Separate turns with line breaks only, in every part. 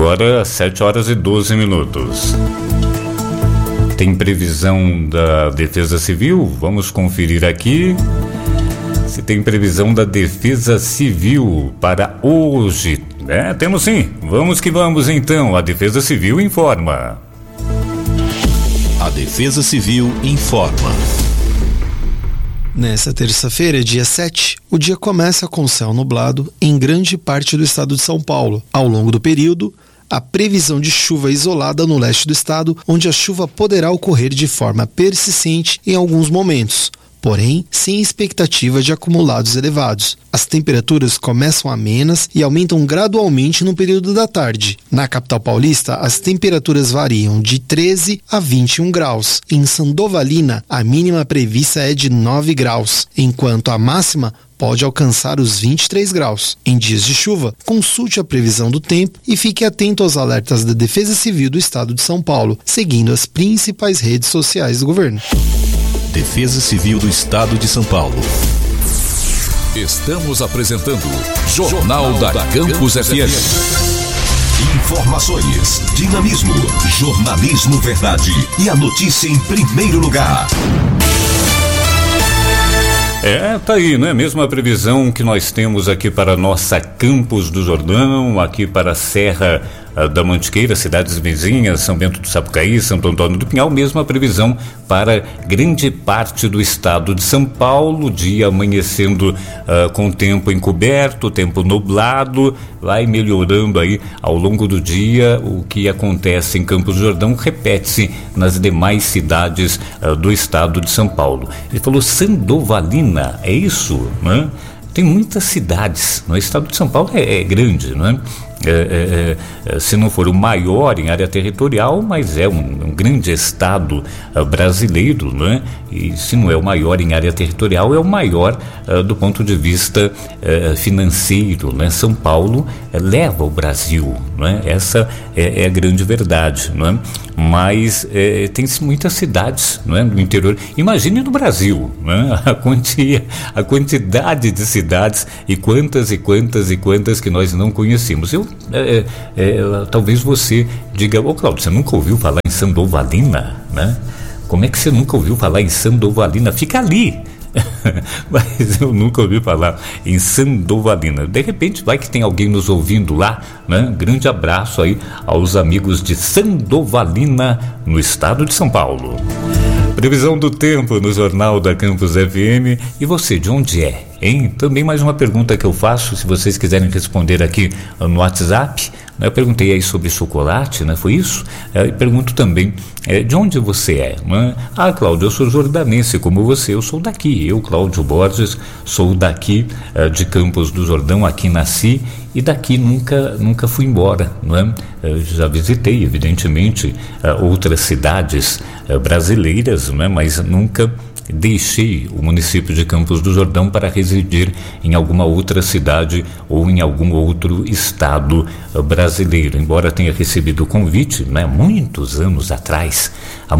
Agora 7h12. Tem previsão da Defesa Civil? Vamos conferir aqui se tem previsão da Defesa Civil para hoje. Temos sim. Vamos que vamos então. A Defesa Civil informa.
A Defesa Civil informa.
Nesta terça-feira, dia 7, o dia começa com céu nublado em grande parte do estado de São Paulo. Ao longo do período, a previsão de chuva isolada no leste do estado, onde a chuva poderá ocorrer de forma persistente em alguns momentos, porém sem expectativa de acumulados elevados. As temperaturas começam amenas e aumentam gradualmente no período da tarde. Na capital paulista, as temperaturas variam de 13 a 21 graus. Em Sandovalina, a mínima prevista é de 9 graus, enquanto a máxima pode alcançar os 23 graus. Em dias de chuva, consulte a previsão do tempo e fique atento aos alertas da Defesa Civil do Estado de São Paulo, seguindo as principais redes sociais do governo.
Defesa Civil do Estado de São Paulo. Estamos apresentando Jornal da Campus FM. Informações, dinamismo, jornalismo verdade e a notícia em primeiro lugar.
Tá aí, né? Mesma previsão que nós temos aqui para a nossa Campos do Jordão, aqui para a Serra da Mantiqueira, cidades vizinhas, São Bento do Sapucaí, Santo Antônio do Pinhal, mesma previsão para grande parte do estado de São Paulo, dia amanhecendo com tempo encoberto, tempo nublado, vai melhorando aí ao longo do dia. O que acontece em Campos do Jordão repete-se nas demais cidades do estado de São Paulo. Ele falou Sandovalina, é isso, né? Tem muitas cidades, no estado de São Paulo é grande, não é? Se não for o maior em área territorial, mas é um grande estado brasileiro, né? E se não é o maior em área territorial, é o maior do ponto de vista financeiro, né? São Paulo leva o Brasil, né? Essa é a grande verdade, né? Mas tem muitas cidades, né, no interior. Imagine no Brasil, né? A quantidade de cidades e quantas que nós não conhecemos. Talvez você diga, Cláudio, você nunca ouviu falar em Sandovalina, né? Como é que você nunca ouviu falar em Sandovalina? Fica ali. Mas eu nunca ouvi falar em Sandovalina. De repente vai que tem alguém nos ouvindo lá, né? Grande abraço aí aos amigos de Sandovalina, no estado de São Paulo. Previsão do tempo no Jornal da Campus FM. E você, de onde é, hein? Também mais uma pergunta que eu faço, se vocês quiserem responder aqui no WhatsApp. Eu perguntei aí sobre chocolate, né? Foi isso? Eu pergunto também, de onde você é? Né? Cláudio, eu sou jordanense como você, eu sou daqui. Eu, Cláudio Borges, sou daqui de Campos do Jordão, aqui nasci e daqui nunca fui embora, não é? Já visitei, evidentemente, outras cidades brasileiras, não é? Mas nunca deixei o município de Campos do Jordão para residir em alguma outra cidade ou em algum outro estado brasileiro, embora tenha recebido o convite, né, muitos anos atrás, há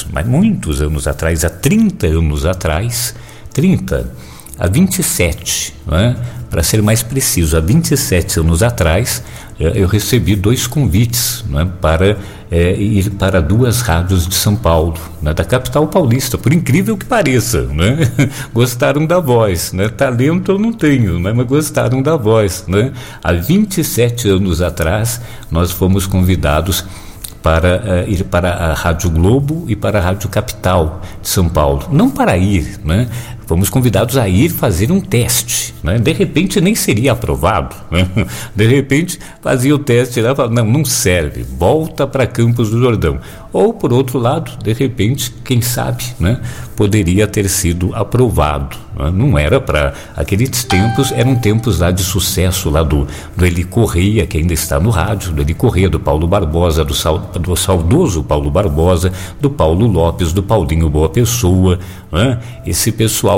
30 anos atrás, há 27, né, para ser mais preciso, há 27 anos atrás, eu recebi 2 convites, né, para ir para 2 rádios de São Paulo, né, da capital paulista, por incrível que pareça, né? Gostaram da voz, né? Talento eu não tenho, né? Mas gostaram da voz, né? Há 27 anos atrás, nós fomos convidados para ir para a Rádio Globo e para a Rádio Capital de São Paulo. Não para ir, né? Fomos convidados a ir fazer um teste, né? De repente nem seria aprovado, né? De repente fazia o teste lá e falava, não serve, volta para Campos do Jordão. Ou por outro lado, de repente, quem sabe, né? Poderia ter sido aprovado, né? Não era para aqueles tempos, eram tempos lá de sucesso lá do Eli Correia, que ainda está no rádio, do Eli Correia, do Paulo Barbosa, do saudoso Paulo Barbosa, do Paulo Lopes, do Paulinho Boa Pessoa, né? Esse pessoal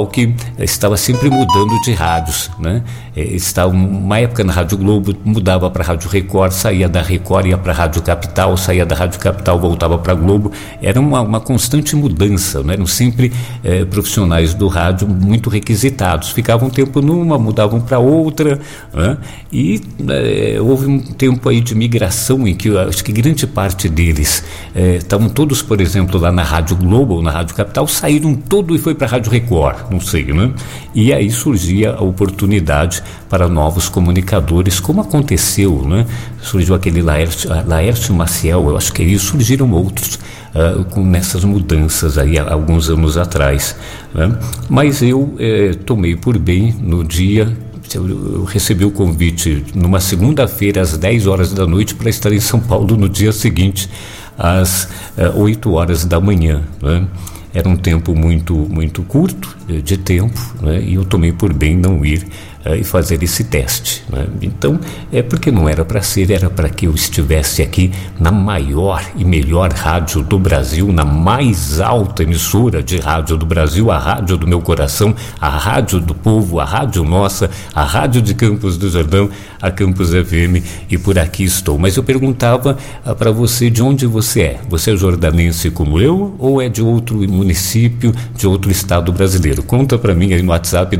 local que estava sempre mudando de rádios, né? Estava uma época na Rádio Globo, mudava para a Rádio Record, saía da Record, ia para a Rádio Capital, saía da Rádio Capital, voltava para a Globo. Era uma constante mudança, né? Eram sempre profissionais do rádio muito requisitados. Ficavam um tempo numa, mudavam para outra, né? E houve um tempo aí de migração em que eu acho que grande parte deles estavam todos, por exemplo, lá na Rádio Globo ou na Rádio Capital, saíram todo e foi para a Rádio Record, não sei, né? E aí surgia a oportunidade para novos comunicadores, como aconteceu, né? Surgiu aquele Laércio Maciel, eu acho que aí surgiram outros com nessas mudanças aí há alguns anos atrás, né? Mas eu tomei por bem no dia. Eu recebi o convite numa segunda-feira às 10 horas da noite para estar em São Paulo no dia seguinte às 8 horas da manhã, né? Era um tempo muito curto de tempo, né? E eu tomei por bem não ir e fazer esse teste, né? Então, porque não era para ser, era para que eu estivesse aqui na maior e melhor rádio do Brasil, na mais alta emissora de rádio do Brasil, a rádio do meu coração, a rádio do povo, a rádio nossa, a rádio de Campos do Jordão, a Campos FM, e por aqui estou. Mas eu perguntava para você de onde você é. Você é jordanense como eu ou é de outro município, de outro estado brasileiro? Conta para mim aí no WhatsApp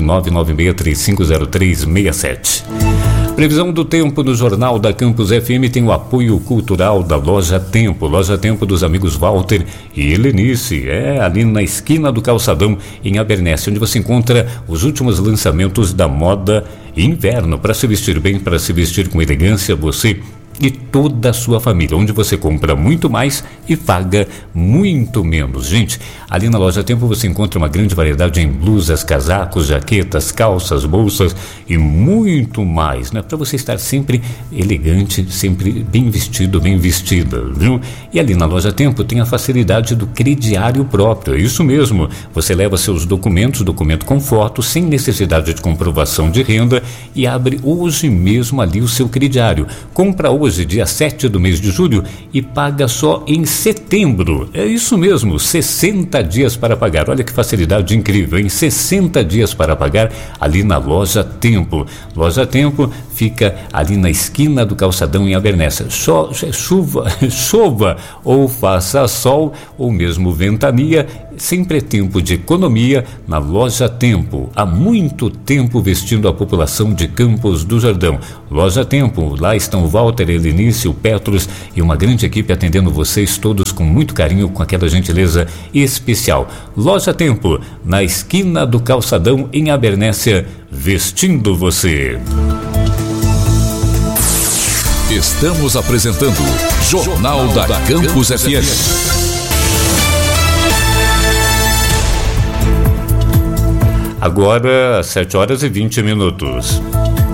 12996350367. Previsão do tempo no Jornal da Campos FM tem o apoio cultural da Loja Tempo. Loja Tempo dos amigos Walter e Helenice. Ali na esquina do Calçadão, em Abernéssia, onde você encontra os últimos lançamentos da moda inverno. Para se vestir bem, para se vestir com elegância, você e toda a sua família, onde você compra muito mais e paga muito menos. Gente, ali na Loja Tempo você encontra uma grande variedade em blusas, casacos, jaquetas, calças, bolsas e muito mais, né? Para você estar sempre elegante, sempre bem vestido, bem vestida, viu? E ali na Loja Tempo tem a facilidade do crediário próprio, é isso mesmo. Você leva seus documento com foto, sem necessidade de comprovação de renda, e abre hoje mesmo ali o seu crediário. Compra hoje, dia 7 do mês de julho, e paga só em setembro. É isso mesmo, 60 dias para pagar. Olha que facilidade incrível, em 60 dias para pagar ali na Loja Tempo. Loja Tempo fica ali na esquina do Calçadão, em Abernéssia. Chova ou faça sol ou mesmo ventania, sempre é tempo de economia na Loja Tempo. Há muito tempo vestindo a população de Campos do Jordão. Loja Tempo, lá estão o Walter, Helenice, o Petros e uma grande equipe atendendo vocês todos com muito carinho, com aquela gentileza especial. Loja Tempo, na esquina do Calçadão, em Abernéssia, vestindo você.
Estamos apresentando Jornal da Campos FM.
Agora, 7 horas e 20 minutos.